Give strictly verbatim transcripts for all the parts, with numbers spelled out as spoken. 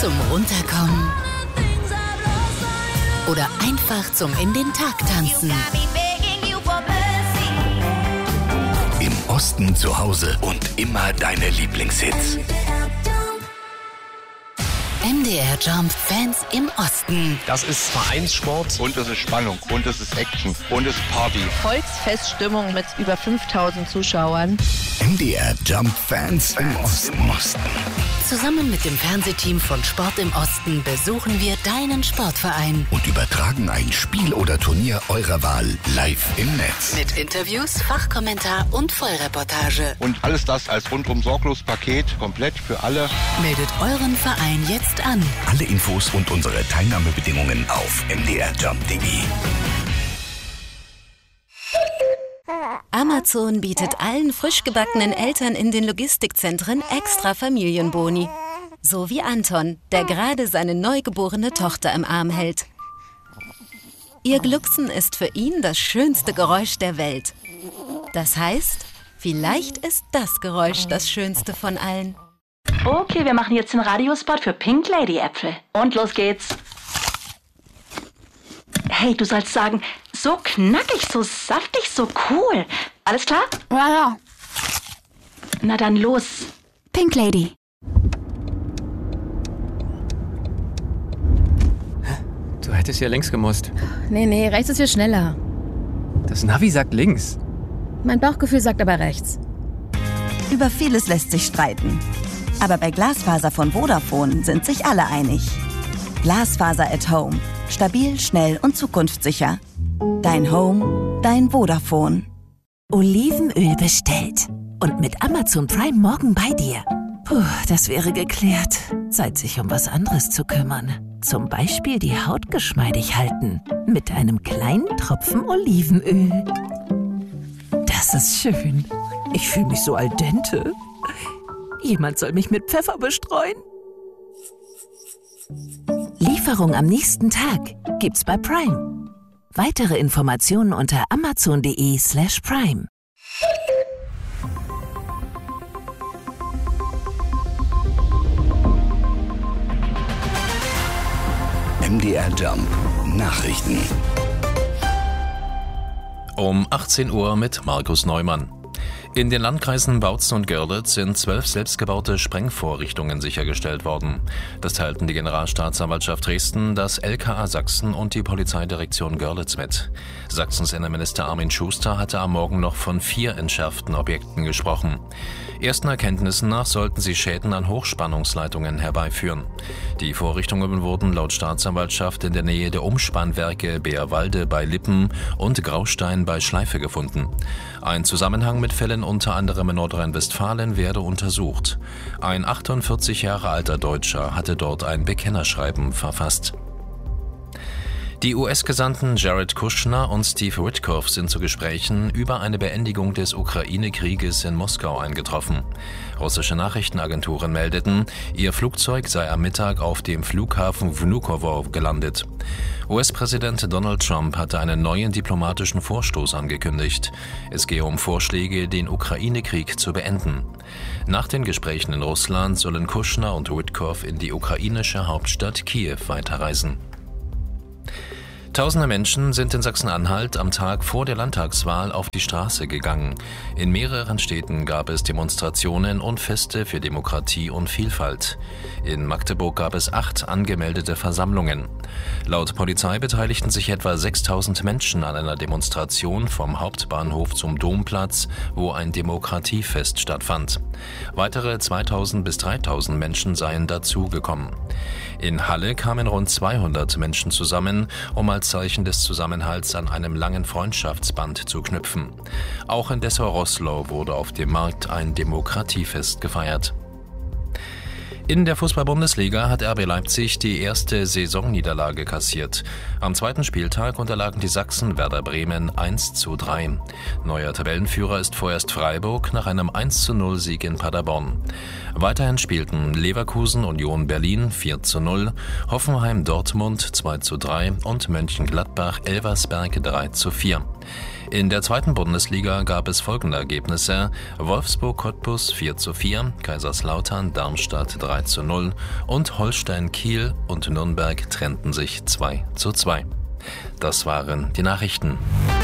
zum Runterkommen oder einfach zum in den Tag tanzen. Im Osten zu Hause und immer deine Lieblingshits. M D R Jump Fans im Osten. Das ist Vereinssport. Und es ist Spannung. Und es ist Action. Und es ist Party. Volksfeststimmung mit über fünftausend Zuschauern. M D R Jump Fans im Osten. Zusammen mit dem Fernsehteam von Sport im Osten besuchen wir deinen Sportverein. Und übertragen ein Spiel oder Turnier eurer Wahl live im Netz. Mit Interviews, Fachkommentar und Vollreportage. Und alles das als rundum sorglos Paket, komplett für alle. Meldet euren Verein jetzt an. Alle Infos und unsere Teilnahmebedingungen auf m d r jump punkt d e. Amazon bietet allen frisch gebackenen Eltern in den Logistikzentren extra Familienboni. So wie Anton, der gerade seine neugeborene Tochter im Arm hält. Ihr Glucksen ist für ihn das schönste Geräusch der Welt. Das heißt, vielleicht ist das Geräusch das schönste von allen. Okay, wir machen jetzt den Radiospot für Pink Lady Äpfel. Und los geht's. Hey, du sollst sagen, so knackig, so saftig, so cool. Alles klar? Ja, ja. Na dann los. Pink Lady. Du hättest ja links gemusst. Nee, nee, rechts ist viel schneller. Das Navi sagt links. Mein Bauchgefühl sagt aber rechts. Über vieles lässt sich streiten. Aber bei Glasfaser von Vodafone sind sich alle einig. Glasfaser at Home. Stabil, schnell und zukunftssicher. Dein Home, dein Vodafone. Olivenöl bestellt. Und mit Amazon Prime morgen bei dir. Puh, das wäre geklärt. Zeit, sich um was anderes zu kümmern. Zum Beispiel die Haut geschmeidig halten. Mit einem kleinen Tropfen Olivenöl. Das ist schön. Ich fühle mich so al dente. Jemand soll mich mit Pfeffer bestreuen. Lieferung am nächsten Tag gibt's bei Prime. Weitere Informationen unter amazon.de slash prime. M D R Jump Nachrichten. Um achtzehn Uhr mit Markus Neumann. In den Landkreisen Bautzen und Görlitz sind zwölf selbstgebaute Sprengvorrichtungen sichergestellt worden. Das teilten die Generalstaatsanwaltschaft Dresden, das L K A Sachsen und die Polizeidirektion Görlitz mit. Sachsens Innenminister Armin Schuster hatte am Morgen noch von vier entschärften Objekten gesprochen. Ersten Erkenntnissen nach sollten sie Schäden an Hochspannungsleitungen herbeiführen. Die Vorrichtungen wurden laut Staatsanwaltschaft in der Nähe der Umspannwerke Beerwalde bei Lippen und Graustein bei Schleife gefunden. Ein Zusammenhang mit Fällen unter anderem in Nordrhein-Westfalen werde untersucht. Ein achtundvierzig Jahre alter Deutscher hatte dort ein Bekennerschreiben verfasst. Die U S-Gesandten Jared Kushner und Steve Witkoff sind zu Gesprächen über eine Beendigung des Ukraine-Krieges in Moskau eingetroffen. Russische Nachrichtenagenturen meldeten, ihr Flugzeug sei am Mittag auf dem Flughafen Vnukovo gelandet. U S-Präsident Donald Trump hatte einen neuen diplomatischen Vorstoß angekündigt. Es gehe um Vorschläge, den Ukraine-Krieg zu beenden. Nach den Gesprächen in Russland sollen Kushner und Witkoff in die ukrainische Hauptstadt Kiew weiterreisen. Tausende Menschen sind in Sachsen-Anhalt am Tag vor der Landtagswahl auf die Straße gegangen. In mehreren Städten gab es Demonstrationen und Feste für Demokratie und Vielfalt. In Magdeburg gab es acht angemeldete Versammlungen. Laut Polizei beteiligten sich etwa sechstausend Menschen an einer Demonstration vom Hauptbahnhof zum Domplatz, wo ein Demokratiefest stattfand. Weitere zweitausend bis dreitausend Menschen seien dazugekommen. In Halle kamen rund zweihundert Menschen zusammen, um als Zeichen des Zusammenhalts an einem langen Freundschaftsband zu knüpfen. Auch in Dessau-Roßlau wurde auf dem Markt ein Demokratiefest gefeiert. In der Fußball-Bundesliga hat R B Leipzig die erste Saisonniederlage kassiert. Am zweiten Spieltag unterlagen die Sachsen Werder Bremen eins zu drei. Neuer Tabellenführer ist vorerst Freiburg nach einem eins zu null Sieg in Paderborn. Weiterhin spielten Leverkusen Union Berlin vier zu null, Hoffenheim Dortmund zwei zu drei und Mönchengladbach Elversberg drei zu vier. In der zweiten Bundesliga gab es folgende Ergebnisse: Wolfsburg Cottbus vier zu vier, Kaiserslautern Darmstadt drei zwei zu null und Holstein Kiel und Nürnberg trennten sich zwei zu zwei. Das waren die Nachrichten.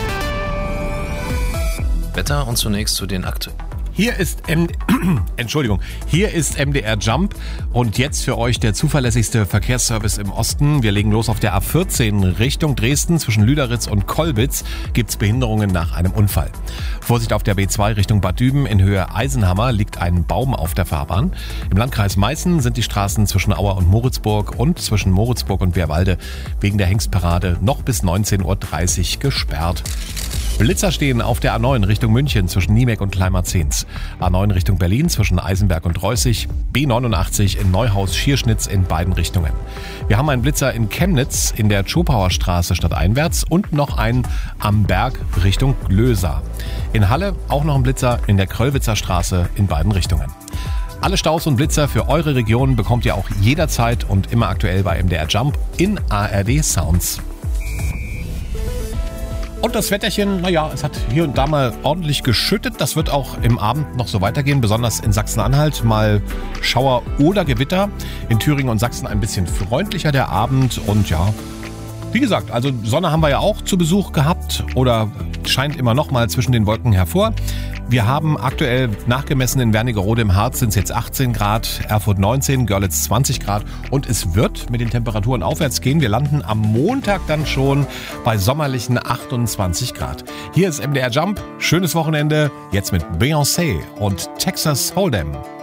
Wetter und zunächst zu den aktuellen. Hier ist M- Entschuldigung, hier ist M D R Jump und jetzt für euch der zuverlässigste Verkehrsservice im Osten. Wir legen los auf der A vierzehn Richtung Dresden. Zwischen Lüderitz und Kollwitz gibt's Behinderungen nach einem Unfall. Vorsicht auf der B zwei Richtung Bad Düben in Höhe Eisenhammer liegt ein Baum auf der Fahrbahn. Im Landkreis Meißen sind die Straßen zwischen Auer und Moritzburg und zwischen Moritzburg und Wehrwalde wegen der Hengstparade noch bis neunzehn Uhr dreißig gesperrt. Blitzer stehen auf der A neun Richtung München zwischen Niemek und Kleinmarzens. A neun Richtung Berlin zwischen Eisenberg und Reußig. B neunundachtzig in Neuhaus-Schierschnitz in beiden Richtungen. Wir haben einen Blitzer in Chemnitz in der Schopauer Straße stadteinwärts und noch einen am Berg Richtung Lösa. In Halle auch noch ein Blitzer in der Kröllwitzer Straße in beiden Richtungen. Alle Staus und Blitzer für eure Region bekommt ihr auch jederzeit und immer aktuell bei M D R Jump in A R D Sounds. Und das Wetterchen, naja, es hat hier und da mal ordentlich geschüttet. Das wird auch im Abend noch so weitergehen, besonders in Sachsen-Anhalt. Mal Schauer oder Gewitter. In Thüringen und Sachsen ein bisschen freundlicher der Abend. Und ja, wie gesagt, also Sonne haben wir ja auch zu Besuch gehabt oder scheint immer noch mal zwischen den Wolken hervor. Wir haben aktuell nachgemessen in Wernigerode im Harz sind es jetzt achtzehn Grad, Erfurt neunzehn, Görlitz zwanzig Grad und es wird mit den Temperaturen aufwärts gehen. Wir landen am Montag dann schon bei sommerlichen achtundzwanzig Grad. Hier ist M D R Jump, schönes Wochenende, jetzt mit Beyoncé und Texas Hold'em.